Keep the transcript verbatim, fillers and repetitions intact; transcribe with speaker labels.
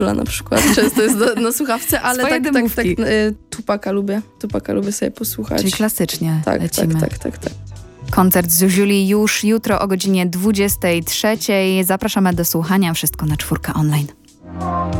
Speaker 1: na przykład. Często jest na, na słuchawce, ale
Speaker 2: Swoje
Speaker 1: tak, tak, tak,
Speaker 2: dymówki.
Speaker 1: y, Tupaka lubię. Tupaka lubię sobie posłuchać.
Speaker 2: Czyli klasycznie
Speaker 1: tak,
Speaker 2: lecimy.
Speaker 1: tak, tak, tak, tak.
Speaker 2: Koncert Zuziuli już jutro o godzinie dwudziestej trzeciej. Zapraszamy do słuchania. Wszystko na Czwórka Online.